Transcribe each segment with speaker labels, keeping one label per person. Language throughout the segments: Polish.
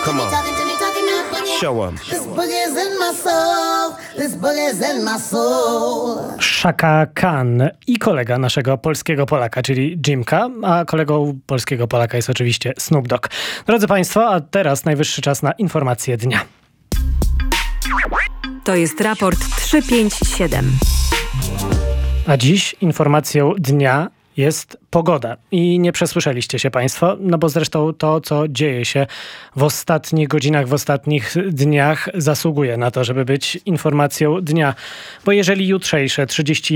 Speaker 1: Come on. Show 'em.
Speaker 2: Chaka Khan i kolega naszego polskiego Polaka, czyli Jimka, a kolegą polskiego Polaka jest oczywiście Snoop Dogg. Drodzy Państwo, a teraz najwyższy czas na informacje dnia.
Speaker 3: To jest raport 357.
Speaker 2: A dziś informacją dnia jest pogoda. I nie przesłyszeliście się Państwo, no bo zresztą to, co dzieje się w ostatnich godzinach, w ostatnich dniach zasługuje na to, żeby być informacją dnia. Bo jeżeli jutrzejsze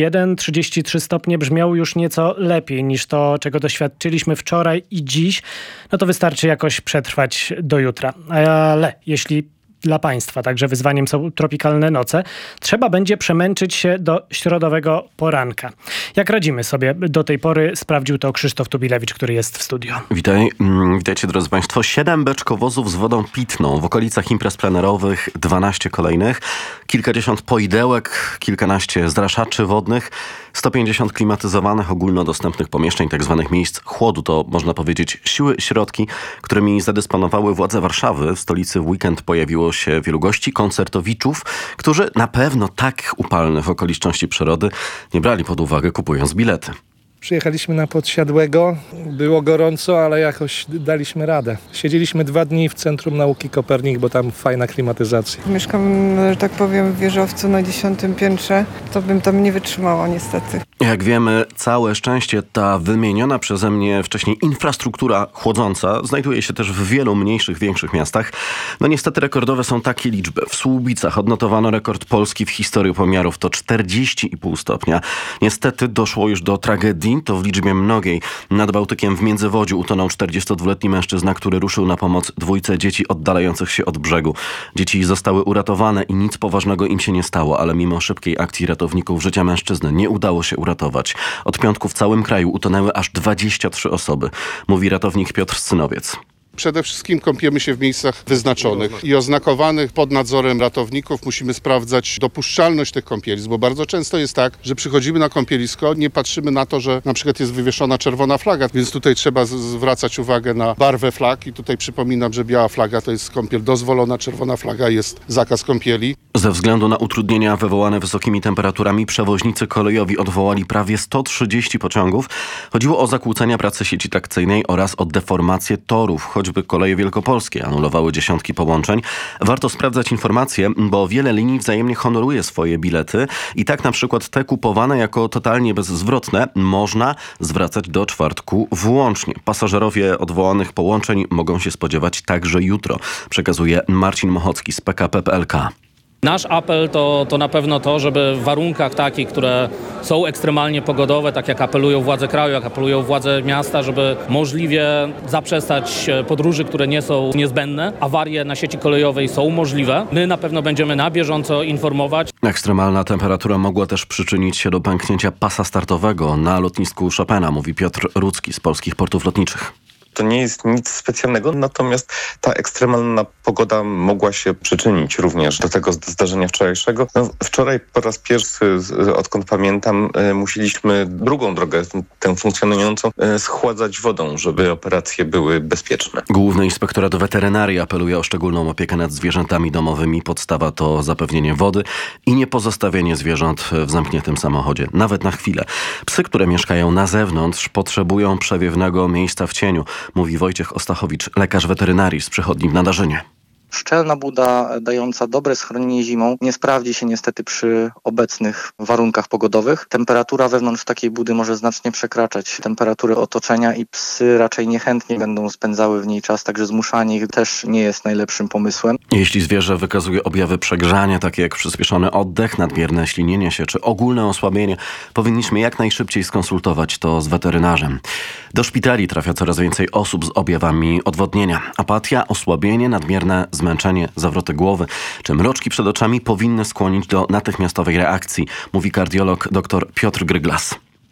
Speaker 2: 31-33 stopnie brzmią już nieco lepiej niż to, czego doświadczyliśmy wczoraj i dziś, no to wystarczy jakoś przetrwać do jutra. Ale jeśli dla Państwa także wyzwaniem są tropikalne noce, trzeba będzie przemęczyć się do środowego poranka. Jak radzimy sobie do tej pory, sprawdził to Krzysztof Tubilewicz, który jest w studio.
Speaker 4: Witajcie drodzy Państwo. 7 beczkowozów z wodą pitną w okolicach imprez plenerowych, 12 kolejnych, kilkadziesiąt poidełek, kilkanaście zraszaczy wodnych, 150 klimatyzowanych, ogólnodostępnych pomieszczeń, tzw. miejsc chłodu. To można powiedzieć siły środki, którymi zadysponowały władze Warszawy. W stolicy w weekend pojawiło się wielu gości, koncertowiczów, którzy na pewno tak upalnych okoliczności przyrody nie brali pod uwagę, kupując bilety.
Speaker 5: Przyjechaliśmy na Podsiadłego, było gorąco, ale jakoś daliśmy radę. Siedzieliśmy 2 dni w Centrum Nauki Kopernik, bo tam fajna klimatyzacja.
Speaker 6: Mieszkam, że tak powiem, w wieżowcu na 10. piętrze, to bym tam nie wytrzymała niestety.
Speaker 4: Jak wiemy, całe szczęście ta wymieniona przeze mnie wcześniej infrastruktura chłodząca znajduje się też w wielu mniejszych, większych miastach. No niestety rekordowe są takie liczby. W Słubicach odnotowano rekord Polski w historii pomiarów, to 40,5 stopnia. Niestety doszło już do tragedii. To w liczbie mnogiej. Nad Bałtykiem w Międzywodziu utonął 42-letni mężczyzna, który ruszył na pomoc 2 dzieci oddalających się od brzegu. Dzieci zostały uratowane i nic poważnego im się nie stało, ale mimo szybkiej akcji ratowników życia mężczyzny nie udało się uratować. Od piątku w całym kraju utonęły aż 23 osoby, mówi ratownik Piotr Synowiec.
Speaker 7: Przede wszystkim kąpiemy się w miejscach wyznaczonych i oznakowanych pod nadzorem ratowników. Musimy sprawdzać dopuszczalność tych kąpielisk, bo bardzo często jest tak, że przychodzimy na kąpielisko, nie patrzymy na to, że na przykład jest wywieszona czerwona flaga, więc tutaj trzeba zwracać uwagę na barwę flag i tutaj przypominam, że biała flaga to jest kąpiel dozwolona, czerwona flaga jest zakaz kąpieli.
Speaker 4: Ze względu na utrudnienia wywołane wysokimi temperaturami przewoźnicy kolejowi odwołali prawie 130 pociągów. Chodziło o zakłócenia pracy sieci trakcyjnej oraz o deformację torów. Choćby Koleje Wielkopolskie anulowały dziesiątki połączeń. Warto sprawdzać informacje, bo wiele linii wzajemnie honoruje swoje bilety i tak na przykład te kupowane jako totalnie bezzwrotne można zwracać do czwartku włącznie. Pasażerowie odwołanych połączeń mogą się spodziewać także jutro, przekazuje Marcin Mochocki z PKP PLK.
Speaker 8: Nasz apel to na pewno to, żeby w warunkach takich, które są ekstremalnie pogodowe, tak jak apelują władze kraju, jak apelują władze miasta, żeby możliwie zaprzestać podróży, które nie są niezbędne. Awarie na sieci kolejowej są możliwe. My na pewno będziemy na bieżąco informować.
Speaker 4: Ekstremalna temperatura mogła też przyczynić się do pęknięcia pasa startowego na lotnisku Chopina, mówi Piotr Rudzki z Polskich Portów Lotniczych.
Speaker 9: To nie jest nic specjalnego, natomiast ta ekstremalna pogoda mogła się przyczynić również do tego zdarzenia wczorajszego. Wczoraj po raz pierwszy, odkąd pamiętam, musieliśmy drugą drogę, tę funkcjonującą, schładzać wodą, żeby operacje były bezpieczne.
Speaker 4: Główny Inspektorat Weterynarii apeluje o szczególną opiekę nad zwierzętami domowymi. Podstawa to zapewnienie wody i nie pozostawienie zwierząt w zamkniętym samochodzie, nawet na chwilę. Psy, które mieszkają na zewnątrz, potrzebują przewiewnego miejsca w cieniu, mówi Wojciech Ostachowicz, lekarz weterynarii z przychodni w Nadarzynie.
Speaker 10: Szczelna buda dająca dobre schronienie zimą nie sprawdzi się niestety przy obecnych warunkach pogodowych. Temperatura wewnątrz takiej budy może znacznie przekraczać temperatury otoczenia i psy raczej niechętnie będą spędzały w niej czas, także zmuszanie ich też nie jest najlepszym pomysłem.
Speaker 4: Jeśli zwierzę wykazuje objawy przegrzania, takie jak przyspieszony oddech, nadmierne ślinienie się czy ogólne osłabienie, powinniśmy jak najszybciej skonsultować to z weterynarzem. Do szpitali trafia coraz więcej osób z objawami odwodnienia. Apatia, osłabienie, nadmierne zmęczenie, zawroty głowy czy mroczki przed oczami powinny skłonić do natychmiastowej reakcji, mówi kardiolog dr Piotr Gryglas.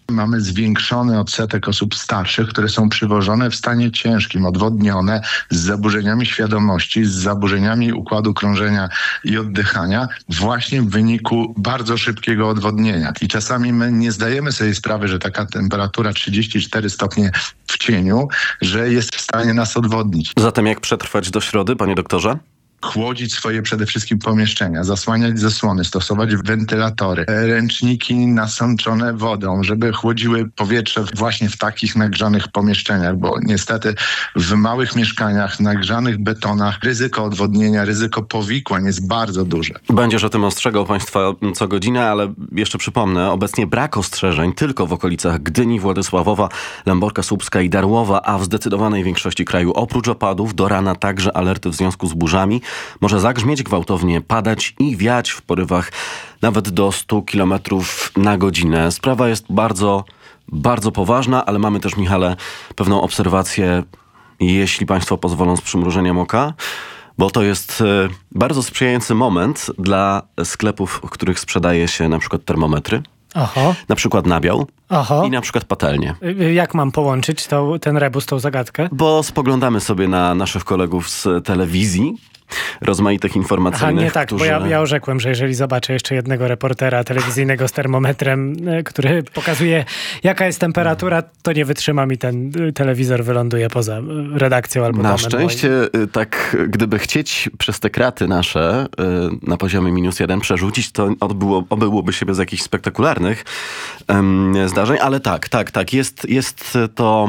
Speaker 11: Mamy zwiększony odsetek osób starszych, które są przywożone w stanie ciężkim, odwodnione, z zaburzeniami świadomości, z zaburzeniami układu krążenia i oddychania, właśnie w wyniku bardzo szybkiego odwodnienia. I czasami my nie zdajemy sobie sprawy, że taka temperatura 34 stopnie w cieniu, że jest w stanie nas odwodnić.
Speaker 4: Zatem jak przetrwać do środy, panie doktorze?
Speaker 11: Chłodzić swoje przede wszystkim pomieszczenia, zasłaniać zasłony, stosować wentylatory, ręczniki nasączone wodą, żeby chłodziły powietrze właśnie w takich nagrzanych pomieszczeniach, bo niestety w małych mieszkaniach, nagrzanych betonach ryzyko odwodnienia, ryzyko powikłań jest bardzo duże.
Speaker 4: Będziesz o tym ostrzegał państwa co godzinę, ale jeszcze przypomnę, obecnie brak ostrzeżeń tylko w okolicach Gdyni, Władysławowa, Lęborka Słupska i Darłowa, a w zdecydowanej większości kraju oprócz opadów do rana także alerty w związku z burzami. Może zagrzmieć gwałtownie, padać i wiać w porywach nawet do 100 km na godzinę. Sprawa jest bardzo, bardzo poważna, ale mamy też, Michale, pewną obserwację, jeśli państwo pozwolą, z przymrużeniem oka, bo to jest bardzo sprzyjający moment dla sklepów, w których sprzedaje się na przykład termometry, na przykład nabiał i na przykład patelnie.
Speaker 2: Jak mam połączyć ten rebus, tą zagadkę?
Speaker 4: Bo spoglądamy sobie na naszych kolegów z telewizji, rozmaitych informacyjnych.
Speaker 2: Nie tak,
Speaker 4: którzy...
Speaker 2: bo ja orzekłem, że jeżeli zobaczę jeszcze jednego reportera telewizyjnego z termometrem, który pokazuje, jaka jest temperatura, to nie wytrzyma mi ten telewizor, wyląduje poza redakcją albo domem.
Speaker 4: Na szczęście, tak gdyby chcieć przez te kraty nasze na poziomie -1 przerzucić, to obyłoby się bez jakichś spektakularnych zdarzeń, ale tak, jest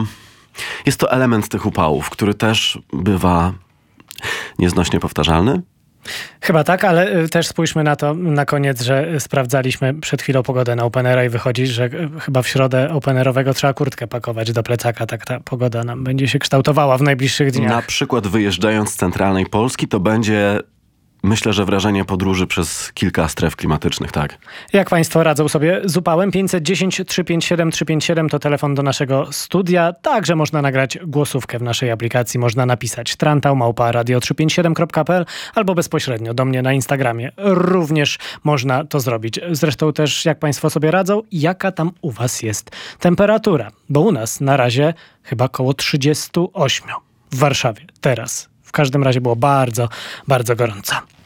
Speaker 4: to element tych upałów, który też bywa nieznośnie powtarzalny?
Speaker 2: Chyba tak, ale też spójrzmy na to na koniec, że sprawdzaliśmy przed chwilą pogodę na Openera i wychodzi, że chyba w środę openerowego trzeba kurtkę pakować do plecaka, tak ta pogoda nam będzie się kształtowała w najbliższych dniach.
Speaker 4: Na przykład wyjeżdżając z centralnej Polski, to będzie... Myślę, że wrażenie podróży przez kilka stref klimatycznych, tak. Jak
Speaker 2: państwo radzą sobie z upałem? 510 357 357 to telefon do naszego studia. Także można nagrać głosówkę w naszej aplikacji. Można napisać trantał@radio357.pl albo bezpośrednio do mnie na Instagramie. Również można to zrobić. Zresztą też jak państwo sobie radzą, jaka tam u was jest temperatura. Bo u nas na razie chyba koło 38 w Warszawie teraz. W każdym razie było bardzo, bardzo gorąco.